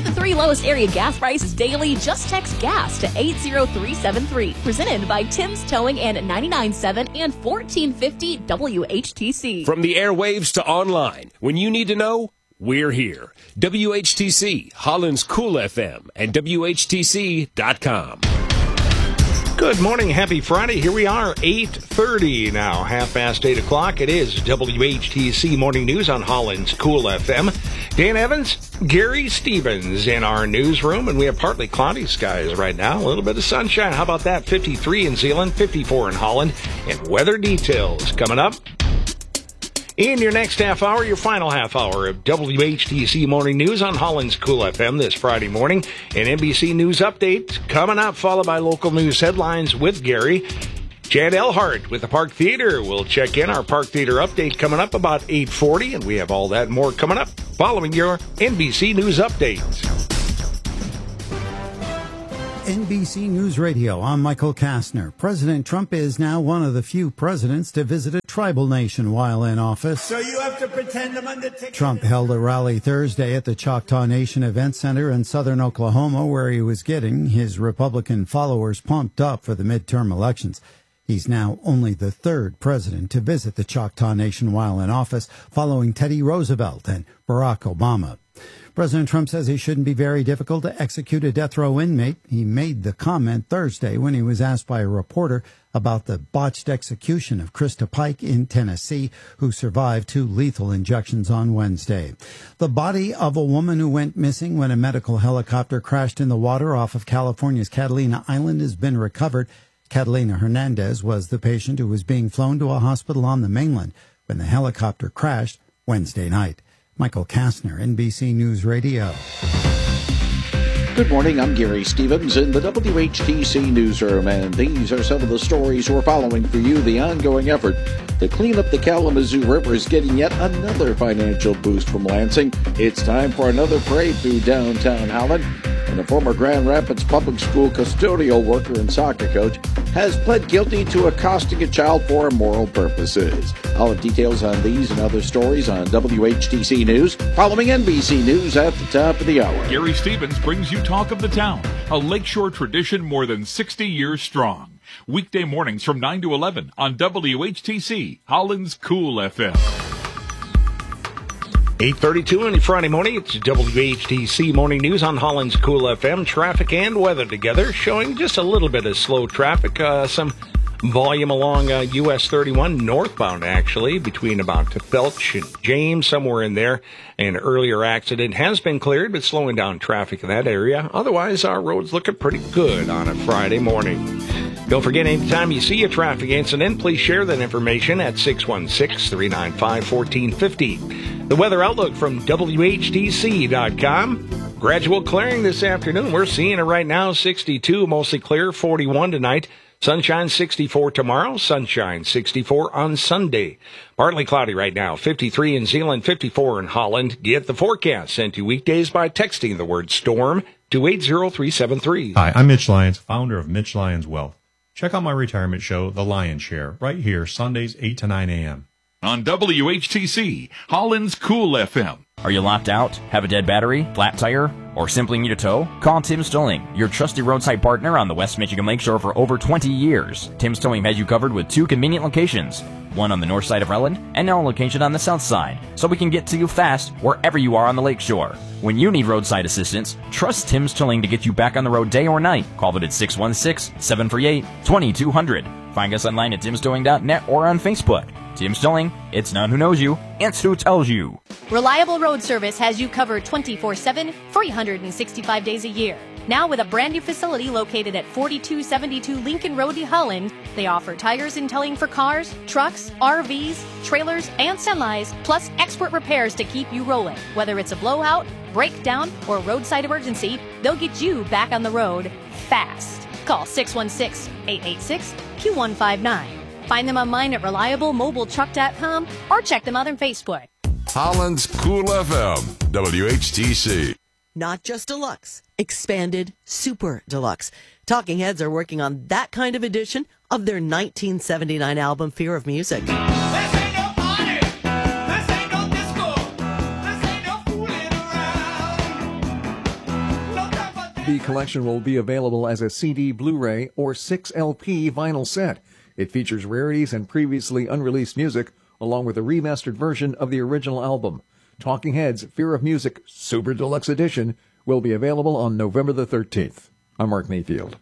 Get the 3 lowest area gas prices daily. Just text GAS to 80373. Presented by Tim's Towing and 99.7 and 1450 WHTC. From the airwaves to online, when you need to know, we're here. WHTC, Holland's Cool FM, and WHTC.com. Good morning. Happy Friday. Here we are, 8:30 now, 8:30 o'clock. It is WHTC Morning News on Holland's Cool FM. Dan Evans, Gary Stevens in our newsroom, and we have partly cloudy skies right now. A little bit of sunshine. How about that? 53 in Zeeland, 54 in Holland, and weather details coming up. In your next half hour, your final half hour of WHTC Morning News on Holland's Cool FM this Friday morning. An NBC News update coming up, followed by local news headlines with Gary. Chad Elhart with the Park Theater will check in. Our Park Theater update coming up about 8:40, and we have all that and more coming up following your NBC News updates. NBC News Radio, I'm Michael Kastner. President Trump is now one of the few presidents to visit a tribal nation while in office. So you have to pretend I'm undertaking. Trump held a rally Thursday at the Choctaw Nation Event Center in southern Oklahoma, where he was getting his Republican followers pumped up for the midterm elections. He's now only the third president to visit the Choctaw Nation while in office, following Teddy Roosevelt and Barack Obama. President Trump says it shouldn't be very difficult to execute a death row inmate. He made the comment Thursday when he was asked by a reporter about the botched execution of Krista Pike in Tennessee, who survived 2 lethal injections on Wednesday. The body of a woman who went missing when a medical helicopter crashed in the water off of California's Catalina Island has been recovered. Catalina Hernandez was the patient who was being flown to a hospital on the mainland when the helicopter crashed Wednesday night. Michael Kastner, NBC News Radio. Good morning, I'm Gary Stevens in the WHTC Newsroom, and these are some of the stories we're following for you. The ongoing effort to clean up the Kalamazoo River is getting yet another financial boost from Lansing. It's time for another parade through downtown Holland, and a former Grand Rapids Public School custodial worker and soccer coach has pled guilty to accosting a child for immoral purposes. All the details on these and other stories on WHTC News, following NBC News at the top of the hour. Gary Stevens brings you Talk of the Town, a lakeshore tradition more than 60 years strong. Weekday mornings from 9 to 11 on WHTC, Holland's Cool FM. 8:32 on Friday morning. It's WHTC Morning News on Holland's Cool FM. Traffic and weather together, showing just a little bit of slow traffic. Some volume along US 31 northbound, actually, between about Felch and James, somewhere in there. An earlier accident has been cleared, but slowing down traffic in that area. Otherwise, our road's looking pretty good on a Friday morning. Don't forget, anytime you see a traffic incident, please share that information at 616-395-1450. The weather outlook from WHTC.com. Gradual clearing this afternoon. We're seeing it right now, 62, mostly clear, 41 tonight. Sunshine 64 tomorrow, sunshine 64 on Sunday. Partly cloudy right now, 53 in Zeeland, 54 in Holland. Get the forecast sent to weekdays by texting the word storm to 80373. Hi, I'm Mitch Lyons, founder of Mitch Lyons Wealth. Check out my retirement show, The Lion's Share, right here, Sundays 8 to 9 a.m. On WHTC, Holland's Cool FM. Are you locked out? Have a dead battery? Flat tire? Or simply need a tow? Call Tim's Towing, your trusty roadside partner on the West Michigan Lakeshore for over 20 years. Tim's Towing has you covered with 2 convenient locations, one on the north side of Relland and now a location on the south side, so we can get to you fast wherever you are on the lakeshore. When you need roadside assistance, trust Tim's Towing to get you back on the road day or night. Call it at 616-738-2200. Find us online at timstowing.net or on Facebook. Tim's Towing, it's not who knows you, it's who tells you. Reliable Road Service has you covered 24/7, 365 days a year. Now with a brand new facility located at 4272 Lincoln Road in Holland, they offer tires and towing for cars, trucks, RVs, trailers, and semis, plus expert repairs to keep you rolling. Whether it's a blowout, breakdown, or roadside emergency, they'll get you back on the road fast. Call 616-886-Q159. Find them online at reliablemobiletruck.com or check them out on Facebook. Holland's Cool FM, WHTC. Not just deluxe, expanded super deluxe. Talking Heads are working on that kind of edition of their 1979 album, Fear of Music. the collection will be available as a CD, Blu-ray, or 6LP vinyl set. It features rarities and previously unreleased music, along with a remastered version of the original album. Talking Heads' Fear of Music Super Deluxe Edition will be available on November the 13th. I'm Mark Mayfield.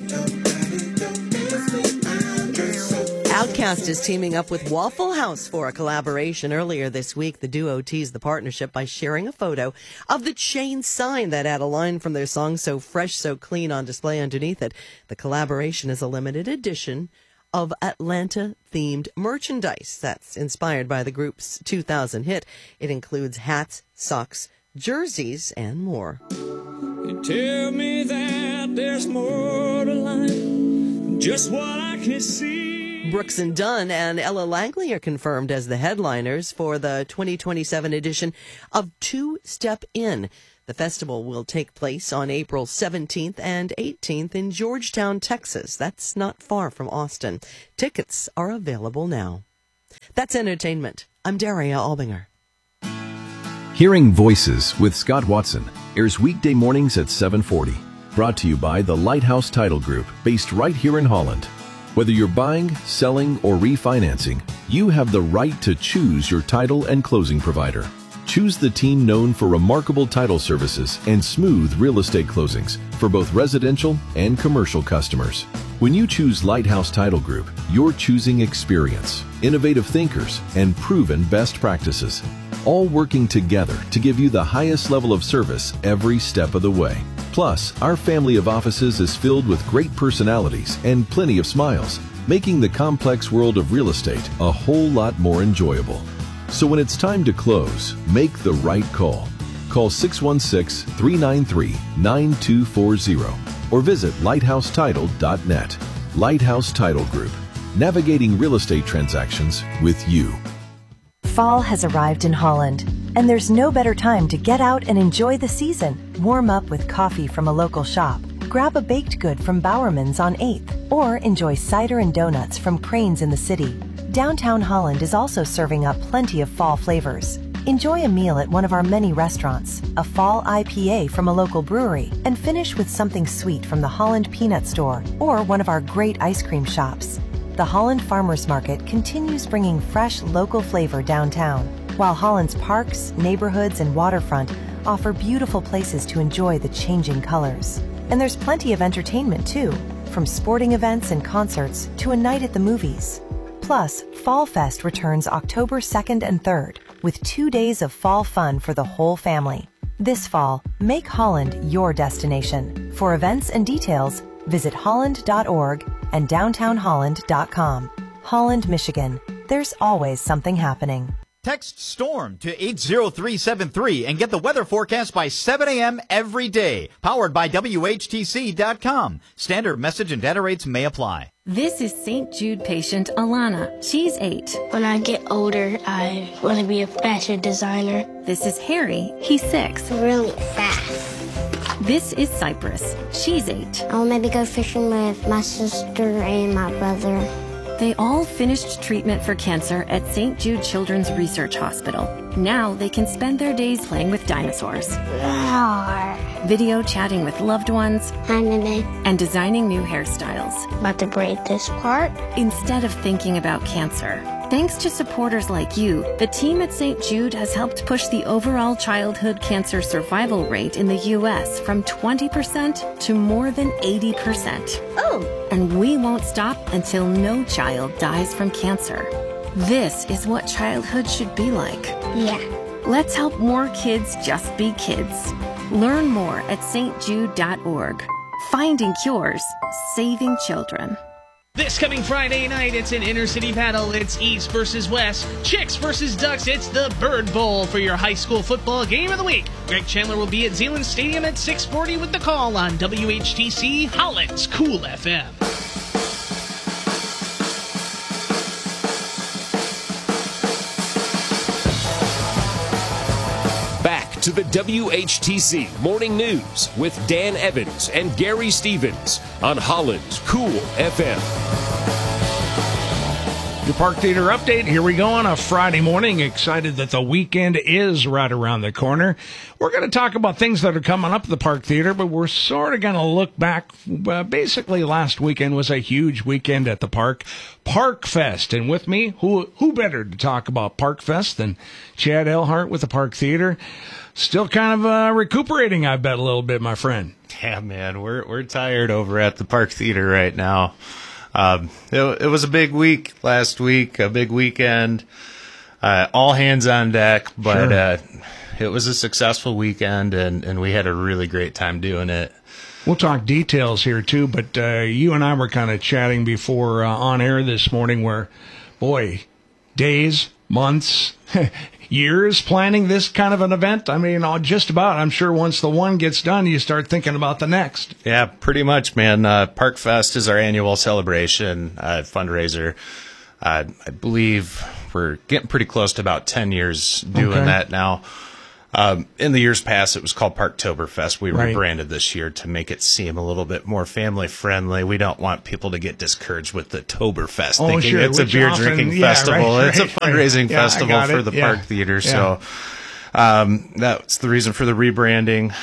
Outkast is teaming up with Waffle House for a collaboration. Earlier this week, the duo teased the partnership by sharing a photo of the chain sign that had a line from their song So Fresh, So Clean on display underneath it. The collaboration is a limited edition of Atlanta-themed merchandise that's inspired by the group's 2000 hit. It includes hats, socks, jerseys, and more. You tell me that there's more to life than just what I can see. Brooks and Dunn and Ella Langley are confirmed as the headliners for the 2027 edition of Two Step In. The festival will take place on April 17th and 18th in Georgetown, Texas. That's not far from Austin. Tickets are available now. That's entertainment. I'm Daria Albinger. Hearing Voices with Scott Watson airs weekday mornings at 7:40. Brought to you by the Lighthouse Title Group, based right here in Holland. Whether you're buying, selling, or refinancing, you have the right to choose your title and closing provider. Choose the team known for remarkable title services and smooth real estate closings for both residential and commercial customers. When you choose Lighthouse Title Group, you're choosing experience, innovative thinkers, and proven best practices, all working together to give you the highest level of service every step of the way. Plus, our family of offices is filled with great personalities and plenty of smiles, making the complex world of real estate a whole lot more enjoyable. So when it's time to close, make the right call. Call 616-393-9240 or visit lighthousetitle.net. Lighthouse Title Group, navigating real estate transactions with you. Fall has arrived in Holland, and there's no better time to get out and enjoy the season. Warm up with coffee from a local shop. Grab a baked good from Bowerman's on 8th, or enjoy cider and donuts from Crane's in the city. Downtown Holland is also serving up plenty of fall flavors. Enjoy a meal at one of our many restaurants, a fall IPA from a local brewery, and finish with something sweet from the Holland Peanut Store or one of our great ice cream shops. The Holland Farmers Market continues bringing fresh local flavor downtown, while Holland's parks, neighborhoods, and waterfront offer beautiful places to enjoy the changing colors. And there's plenty of entertainment too, from sporting events and concerts to a night at the movies. Plus, Fall Fest returns October 2nd and 3rd with 2 days of fall fun for the whole family. This fall, make Holland your destination. For events and details, visit holland.org and downtownholland.com. Holland, Michigan. There's always something happening. Text STORM to 80373 and get the weather forecast by 7 a.m. every day. Powered by WHTC.com. Standard message and data rates may apply. This is St. Jude patient Alana. She's 8. When I get older, I want to be a fashion designer. This is Harry. He's 6. Really fast. This is Cypress. She's 8. I'll maybe go fishing with my sister and my brother. They all finished treatment for cancer at St. Jude Children's Research Hospital. Now they can spend their days playing with dinosaurs, video chatting with loved ones, and designing new hairstyles. About to braid this part. Instead of thinking about cancer. Thanks to supporters like you, the team at St. Jude has helped push the overall childhood cancer survival rate in the U.S. from 20% to more than 80%. Oh! And we won't stop until no child dies from cancer. This is what childhood should be like. Yeah. Let's help more kids just be kids. Learn more at stjude.org. Finding cures, saving children. This coming Friday night, it's an inner-city battle. It's East versus West, Chicks versus Ducks. It's the Bird Bowl for your high school football game of the week. Greg Chandler will be at Zeeland Stadium at 6:40 with the call on WHTC Holland's Cool FM. Back to the WHTC Morning News with Dan Evans and Gary Stevens on Holland's Cool FM. Your Park Theater update. Here we go on a Friday morning. Excited that the weekend is right around the corner. We're going to talk about things that are coming up at the Park Theater, but we're sort of going to look back. Basically, last weekend was a huge weekend at the park. Park Fest. And with me, who better to talk about Park Fest than Chad Elhart with the Park Theater? Still kind of recuperating, I bet, a little bit, my friend. Yeah, man, we're tired over at the Park Theater right now. It was a big week last week, a big weekend, all hands on deck, but it was a successful weekend, and we had a really great time doing it. We'll talk details here, too, but you and I were kind of chatting before on air this morning where, boy, days, months, years planning this kind of an event. I mean, just about. I'm sure once the one gets done, you start thinking about the next. Yeah, pretty much, man. Park Fest is our annual celebration fundraiser. I believe we're getting pretty close to about 10 years doing that now. In the years past, it was called Parktoberfest. We rebranded this year to make it seem a little bit more family friendly. We don't want people to get discoured with the Toberfest, thinking it's a beer drinking festival. It's a fundraising festival for the Park Theater. So that's the reason for the rebranding.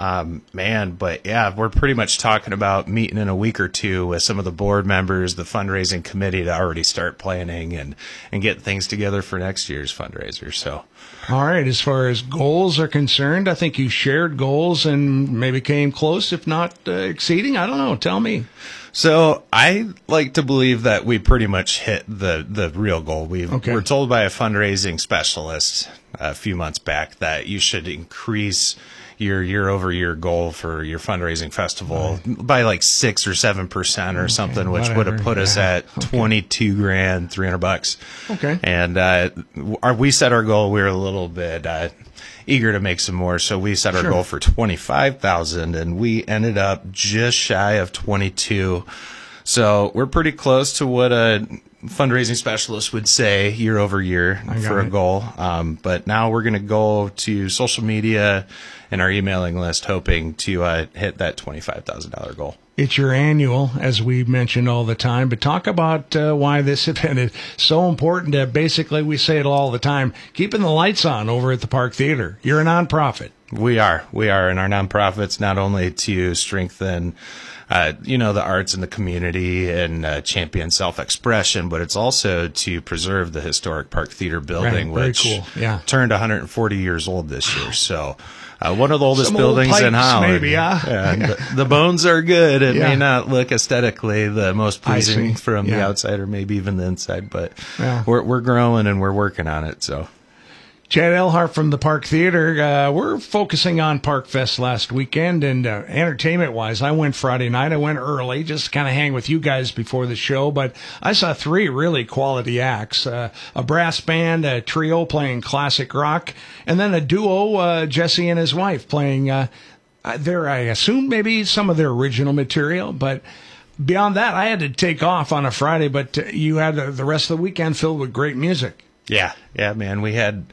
But yeah, we're pretty much talking about meeting in a week or two with some of the board members, the fundraising committee, to already start planning and get things together for next year's fundraiser. So. All right. As far as goals are concerned, I think you shared goals and maybe came close, if not exceeding. I don't know. Tell me. So I like to believe that we pretty much hit the real goal. We're told by a fundraising specialist a few months back that you should increase your year-over-year goal for your fundraising festival by like 6 or 7% or something, which would have put us at $22,300. Okay. And we set our goal. We were a little bit eager to make some more, so we set our goal for $25,000, and we ended up just shy of 22. So we're pretty close to what a fundraising specialist would say year over year for a goal. But now we're going to go to social media and our emailing list, hoping to hit that $25,000 goal. It's your annual, as we mentioned all the time, but talk about why this event is so important. Basically, we say it all the time, keeping the lights on over at the Park Theater. You're a nonprofit. We are, and our nonprofit's not only to strengthen the arts in the community and champion self-expression, but it's also to preserve the historic Park Theater building, which turned 140 years old this year. So one of the oldest buildings in Holland. Maybe, the bones are good. It may not look aesthetically the most pleasing from the outside or maybe even the inside, but we're growing and we're working on it. So. Chad Elhart from the Park Theater. We're focusing on Park Fest last weekend, and entertainment-wise, I went Friday night. I went early just to kind of hang with you guys before the show, but I saw 3 really quality acts, a brass band, a trio playing classic rock, and then a duo, Jesse and his wife, playing I assume maybe some of their original material, but beyond that, I had to take off on a Friday, but you had the rest of the weekend filled with great music. Yeah, man. We had,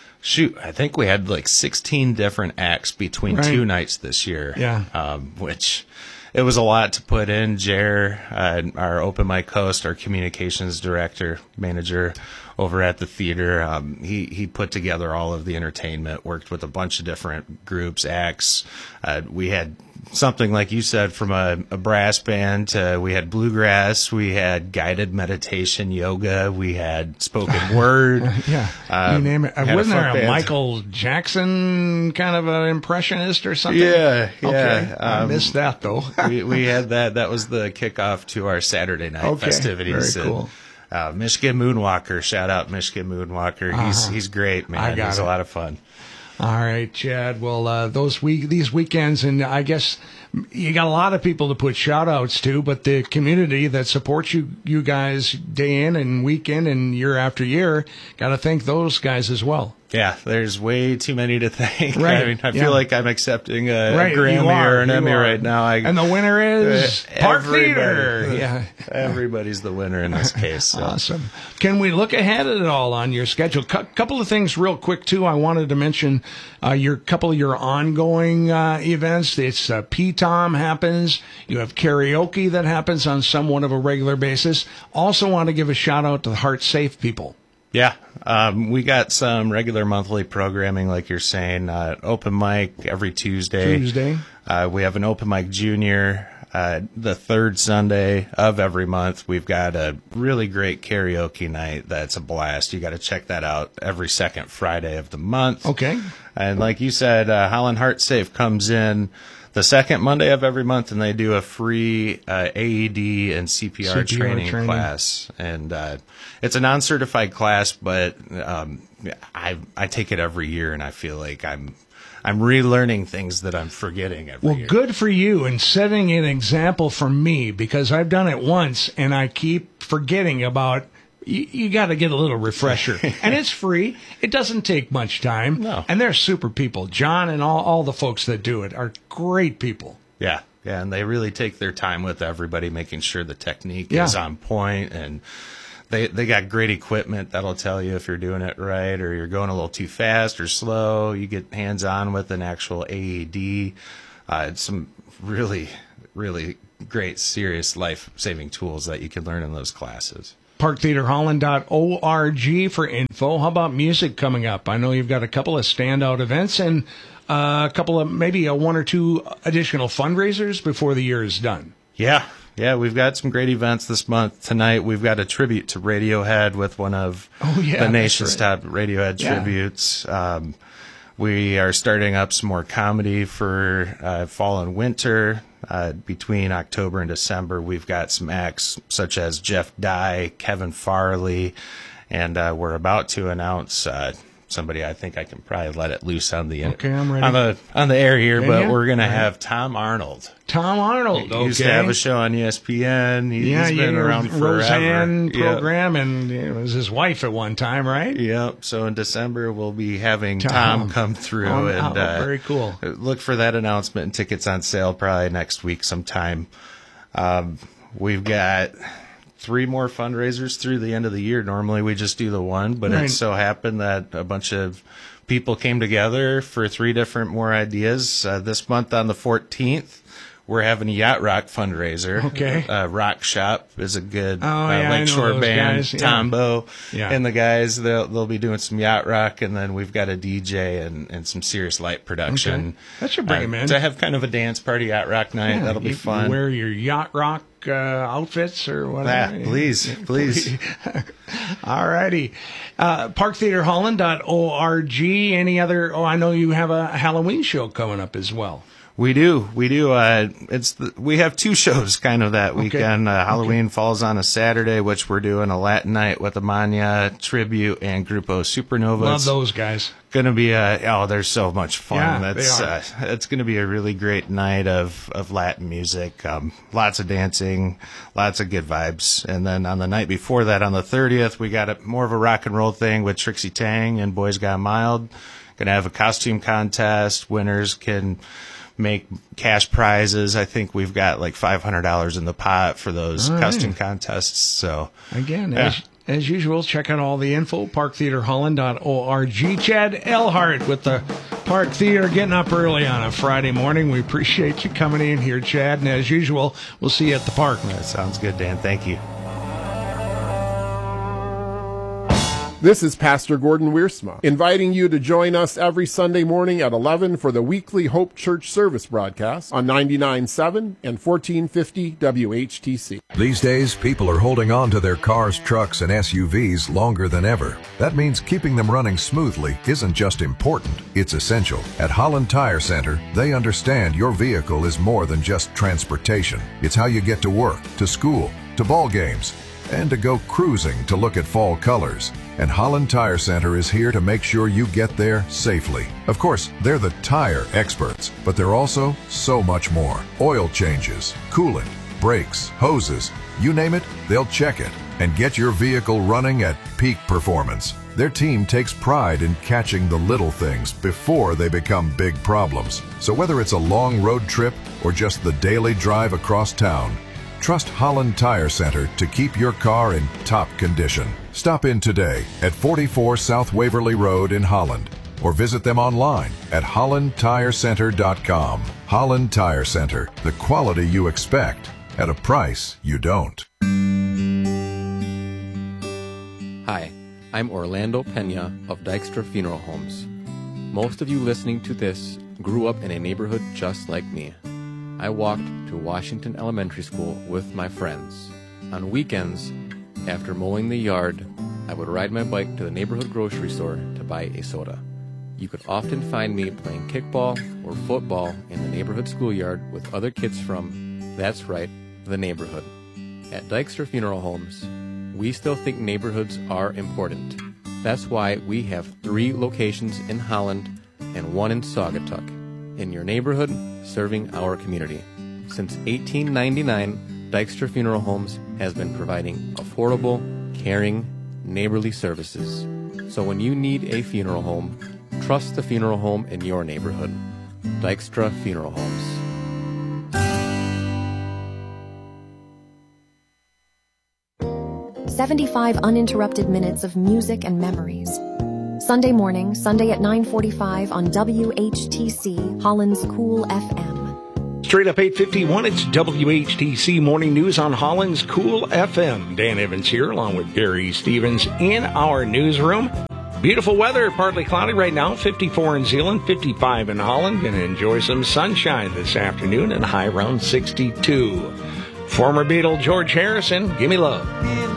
I think we had like 16 different acts between 2 nights this year. Yeah. Which it was a lot to put in. Jer, our open mic host, our communications director, manager over at the theater, he put together all of the entertainment, worked with a bunch of different groups, acts. We had something like you said from a brass band. We had bluegrass, we had guided meditation, yoga, we had spoken word. You name it. Wasn't there a Michael Jackson kind of an impressionist or something? Yeah. Okay. I missed that though. we had that. That was the kickoff to our Saturday night festivities. Very cool. Michigan Moonwalker, shout out Michigan Moonwalker. He's great, man. He's a lot of fun. All right, Chad. Well, these weekends, and I guess you got a lot of people to put shout-outs to, but the community that supports you guys day in and week in and year after year, got to thank those guys as well. Yeah, there's way too many to thank. Right. I mean, I feel like I'm accepting a Right, Grammy or an Emmy right now. And the winner is Park Theater. Everybody. Yeah. Everybody's the winner in this case. So. Awesome. Can we look ahead at it all on your schedule? Couple of things real quick, too. I wanted to mention couple of your ongoing events. It's PTOM happens. You have karaoke that happens on somewhat of a regular basis. Also want to give a shout out to the Heart Safe people. Yeah, we got some regular monthly programming, like you're saying. Open mic every Tuesday. We have an open mic junior the third Sunday of every month. We've got a really great karaoke night that's a blast. You got to check that out every second Friday of the month. Okay. And like you said, Holland Heart Safe comes in the second Monday of every month, and they do a free AED and CPR training class. And it's a non-certified class, but I take it every year, and I feel like I'm relearning things that I'm forgetting every year. Well, good for you, and setting an example for me, because I've done it once, and I keep forgetting about. You got to get a little refresher. And it's free. It doesn't take much time. No. And they're super people. John and all the folks that do it are great people. Yeah, and they really take their time with everybody, making sure the technique is on point, and they got great equipment that'll tell you if you're doing it right or you're going a little too fast or slow. You get hands-on with an actual AED. It's some really, really great, serious life-saving tools that you can learn in those classes. ParkTheaterHolland.org for info. How about music coming up? I know you've got a couple of standout events and a couple of maybe one or two additional fundraisers before the year is done. Yeah, we've got some great events this month. Tonight we've got a tribute to Radiohead with one of the nation's top Radiohead tributes. We are starting up some more comedy for fall and winter. Between October and December, we've got some acts such as Jeff Dye, Kevin Farley, and we're about to announce somebody. I think I can probably let it loose on the I'm ready. on the air here, but we're going to have Tom Arnold. Tom Arnold, He used to have a show on ESPN. He's been around forever. Roseanne program, and it was his wife at one time, right? Yep. So in December, we'll be having Tom come through. And very cool. Look for that announcement and tickets on sale probably next week sometime. We've got 3 more fundraisers through the end of the year. Normally we just do the one, but it so happened that a bunch of people came together for 3 different more ideas. This month on the 14th, we're having a Yacht Rock fundraiser. Okay. Rock Shop is a good Lakeshore band. Guys. Tombo and the guys, they'll be doing some Yacht Rock, and then we've got a DJ and some serious light production. Okay. That should bring them in. To have kind of a dance party Yacht Rock night. That'll be fun. You wear your Yacht Rock outfits or whatever. Please. All righty. ParkTheaterHolland.org. Any other? I know you have a Halloween show coming up as well. We do. We have 2 shows kind of that weekend. Halloween falls on a Saturday, which we're doing a Latin night with Amania Tribute and Grupo Supernova. Love those guys. Going to be they're so much fun. Yeah, It's going to be a really great night of Latin music. Lots of dancing, lots of good vibes. And then on the night before that, on the 30th, we got more of a rock and roll thing with Trixie Tang and Boys Gone Mild. Going to have a costume contest. Winners can make cash prizes. I think we've got like $500 in the pot for those costume contests. So again, as usual, check out all the info, ParkTheaterHolland.org. Chad Elhart with the Park Theater, getting up early on a Friday morning. We appreciate you coming in here, Chad. And as usual, we'll see you at the park. That sounds good, Dan. Thank you. This is Pastor Gordon Wiersma, inviting you to join us every Sunday morning at 11 for the weekly Hope Church service broadcast on 99.7 and 1450 WHTC. These days, people are holding on to their cars, trucks, and SUVs longer than ever. That means keeping them running smoothly isn't just important, it's essential. At Holland Tire Center, they understand your vehicle is more than just transportation. It's how you get to work, to school, to ball games, and to go cruising to look at fall colors. And Holland Tire Center is here to make sure you get there safely. Of course, they're the tire experts, but they're also so much more. Oil changes, coolant, brakes, hoses, you name it, they'll check it and get your vehicle running at peak performance. Their team takes pride in catching the little things before they become big problems. So whether it's a long road trip or just the daily drive across town, trust Holland Tire Center to keep your car in top condition. Stop in today at 44 South Waverly Road in Holland, or visit them online at hollandtirecenter.com. Holland Tire Center, the quality you expect at a price you don't. Hi, I'm Orlando Pena of Dykstra Funeral Homes. Most of you listening to this grew up in a neighborhood just like me. I walked to Washington Elementary School with my friends. On weekends, after mowing the yard, I would ride my bike to the neighborhood grocery store to buy a soda. You could often find me playing kickball or football in the neighborhood schoolyard with other kids from, that's right, the neighborhood. At Dykstra Funeral Homes, we still think neighborhoods are important. That's why we have 3 locations in Holland and 1 in Saugatuck. In your neighborhood, serving our community. Since 1899, Dykstra Funeral Homes has been providing affordable, caring, neighborly services. So when you need a funeral home, trust the funeral home in your neighborhood. Dykstra Funeral Homes. "75 uninterrupted minutes of music and memories." Sunday morning, Sunday at 9:45 on WHTC, Holland's Cool FM. Straight up 8:51, it's WHTC Morning News on Holland's Cool FM. Dan Evans here, along with Gary Stevens in our newsroom. Beautiful weather, partly cloudy right now, 54 in Zeeland, 55 in Holland. Going to enjoy some sunshine this afternoon and high around 62. Former Beatle George Harrison, Gimme Love.